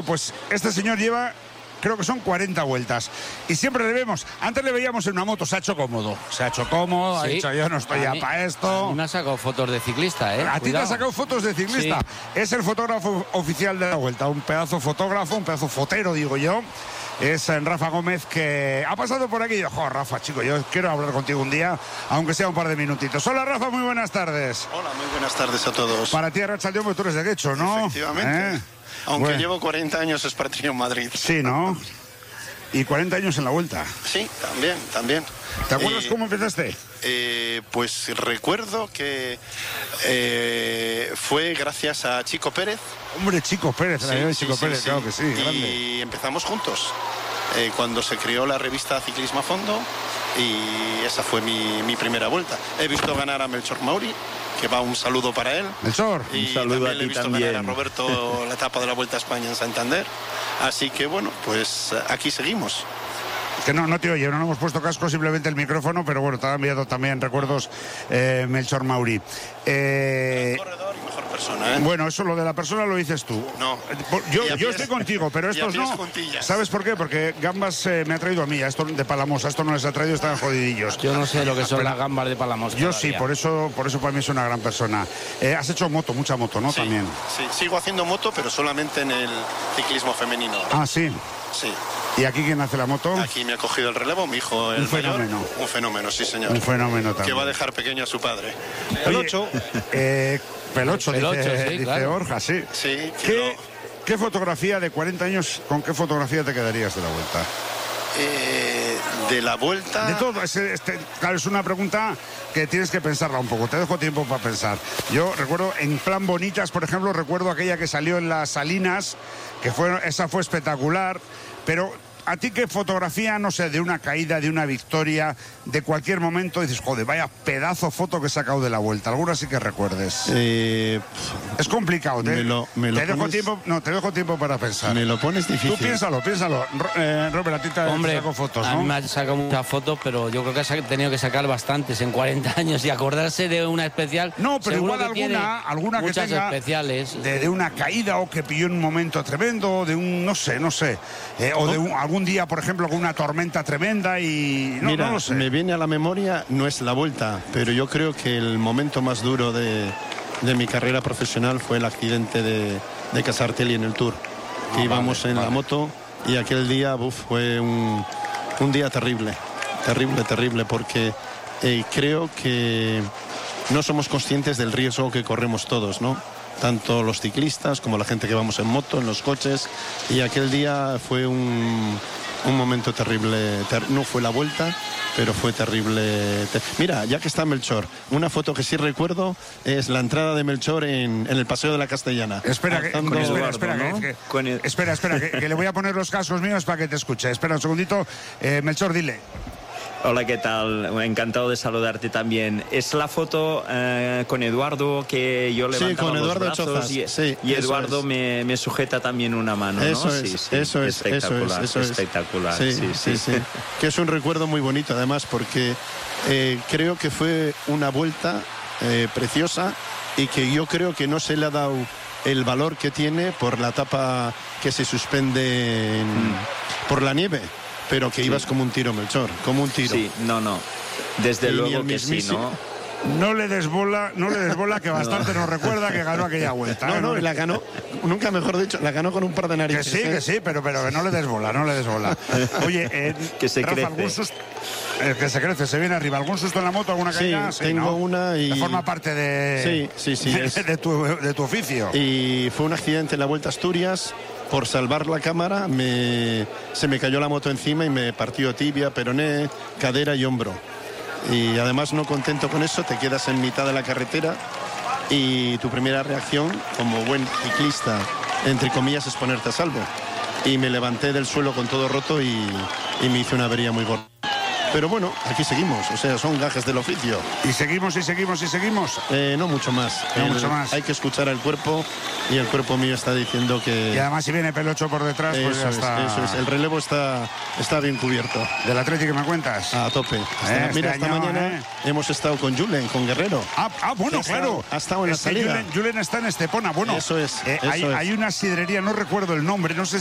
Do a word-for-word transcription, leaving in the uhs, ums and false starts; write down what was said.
Pues este señor lleva, creo que son cuarenta vueltas. Y siempre le vemos, antes le veíamos en una moto, se ha hecho cómodo. Se ha hecho cómodo, sí. Ha dicho yo no estoy ya para esto. A mí me ha sacado fotos de ciclista, ¿eh? A ti te ha sacado fotos de ciclista. Sí. Es el fotógrafo oficial de la Vuelta, un pedazo fotógrafo, un pedazo fotero, digo yo. Es Rafa Gómez, que ha pasado por aquí y dijo, joder, Rafa, chico, yo quiero hablar contigo un día, aunque sea un par de minutitos. Hola, Rafa, muy buenas tardes. Hola, muy buenas tardes a todos. Para ti, Arratsaldeon, porque tú eres de Guecho, ¿no? Efectivamente. ¿Eh? Aunque bueno. Llevo cuarenta años expatriado en Madrid. Sí, ¿no? Y cuarenta años en la Vuelta. Sí, también, también. ¿Te acuerdas eh, cómo empezaste? Eh, pues recuerdo que eh, fue gracias a Chico Pérez. Hombre, Chico Pérez, sí, sí, Chico sí, Pérez, sí, claro que sí. Y grande. empezamos juntos. Eh, cuando se creó la revista Ciclismo a Fondo, y esa fue mi, mi primera vuelta. He visto ganar a Melchor Mauri, que va un saludo para él. Melchor, y un saludo también a ti le he visto también. ganar a Roberto la etapa de la Vuelta a España en Santander. Así que bueno, pues aquí seguimos. Que no, no te oye, no hemos puesto casco, simplemente el micrófono, pero bueno, te ha enviado también recuerdos eh, Melchor Mauri. Eh, corredor y mejor persona, ¿eh? Bueno, eso lo de la persona lo dices tú. No. Yo, yo pies, estoy contigo, pero estos no. Juntillas. ¿Sabes por qué? Porque gambas eh, me ha traído a mí, a esto de Palamosa, esto no les ha traído, están jodidillos. Yo no sé lo que son pero, las gambas de Palamosa. Yo todavía. sí, por eso, por eso para mí es una gran persona. Eh, has hecho moto, mucha moto, ¿no? Sí, también. Sí, sigo haciendo moto, pero solamente en el ciclismo femenino. Ah, sí. Sí. ¿Y aquí quién hace la moto? Aquí me ha cogido el relevo, mi hijo, el Un fenómeno. mayor. Un fenómeno, sí, señor. Un fenómeno también. Que va a dejar pequeño a su padre. Pelocho. Eh, Pelocho, Pelocho, dice, sí, dice claro. Borja, sí. Sí. ¿Qué, lo... ¿Qué fotografía de cuarenta años, con qué fotografía te quedarías de la Vuelta? Eh, de la Vuelta... De todo, es, este, claro, es una pregunta que tienes que pensarla un poco, te dejo tiempo para pensar. Yo recuerdo, en plan bonitas, por ejemplo, recuerdo aquella que salió en las Salinas, que fue, esa fue espectacular, pero... ¿A ti qué fotografía, no sé, de una caída, de una victoria, de cualquier momento, dices, joder, vaya pedazo foto que he sacado de la Vuelta? ¿Alguna sí que recuerdes? Eh, es complicado. Te, me lo, me lo te dejo pones, tiempo, no, te dejo tiempo para pensar. Me lo pones difícil. Tú piénsalo, piénsalo. Eh, Robert, a ti te, Hombre, te saco fotos, ¿no? A mí me ha sacado muchas fotos, pero yo creo que ha tenido que sacar bastantes en cuarenta años y acordarse de una especial. No, pero igual alguna, alguna que tenga especiales. De, de una caída o que pilló en un momento tremendo, de un, no sé, no sé. Eh, o de un, algún día, por ejemplo, con una tormenta tremenda y... No, Mira, no lo sé. Me viene a la memoria, no es la Vuelta, pero yo creo que el momento más duro de, de mi carrera profesional fue el accidente de, de Casartelli en el Tour. Que ah, íbamos vale, en vale. la moto y aquel día uf, fue un, un día terrible, terrible, terrible, porque eh, creo que no somos conscientes del riesgo que corremos todos, ¿no? Tanto los ciclistas como la gente que vamos en moto, en los coches, y aquel día fue un... Un momento terrible, ter no fue la Vuelta, pero fue terrible. Ter Mira, ya que está Melchor, una foto que sí recuerdo es la entrada de Melchor en, en el Paseo de la Castellana. Espera, que, Alzando... espera, Eduardo, espera, ¿no? que, que, espera, espera, que, que le voy a poner los cascos míos para que te escuche. Espera un segundito. Eh, Melchor, dile. Hola, ¿qué tal? Encantado de saludarte también. Es la foto eh, con Eduardo que yo levantaba sí, con los Eduardo brazos Chozas. y, Sí, y Eduardo es. me, me sujeta también una mano, eso ¿no? Es, sí, sí, eso es, espectacular, eso es, eso espectacular. Sí, sí, sí, sí, sí. Que es un recuerdo muy bonito, además, porque eh, creo que fue una vuelta eh, preciosa y que yo creo que no se le ha dado el valor que tiene por la etapa que se suspende en, mm. por la nieve. Pero que sí. ibas como un tiro, Melchor, como un tiro. Sí, no, no. Desde y luego que sí, ¿no? No le desbola, no le desbola, que bastante no. nos recuerda que ganó aquella Vuelta. No, no, y la ganó, nunca mejor dicho, la ganó con un par de narices. Que sí, ¿eh? que sí, pero, pero que no le desbola, no le desbola. Oye, eh, que se Rafa, crece. ¿algún susto? Eh, que se crece, se viene arriba. ¿Algún susto en la moto, alguna caída? Sí, sí tengo ¿no? una y... Que forma parte de, sí, sí, sí, de, es... de, tu, de tu oficio. Y fue un accidente en la Vuelta a Asturias. Por salvar la cámara me, se me cayó la moto encima y me partió tibia, peroné, cadera y hombro. Y además, no contento con eso, te quedas en mitad de la carretera y tu primera reacción como buen ciclista, entre comillas, es ponerte a salvo. Y me levanté del suelo con todo roto y, y me hice una avería muy gorda. pero bueno, aquí seguimos, o sea, son gajes del oficio. Y seguimos y seguimos y seguimos. Eh, no mucho más. No El, mucho más. Hay que escuchar al cuerpo y el cuerpo mío está diciendo que... Y además si viene Pelocho por detrás, pues Eso ya es, está. eso es. El relevo está, está bien cubierto. Del Atlético, ¿me cuentas? A tope. Hasta- Eh, este mira, esta año, mañana eh. hemos estado con Julen, con Guerrero. Ah, ah, bueno, Ha estado- claro. ha estado en la Es que salida. Julen, Julen está en Estepona. Bueno, Eso es, eh, eso hay, es. hay una sidrería, no recuerdo el nombre, no sé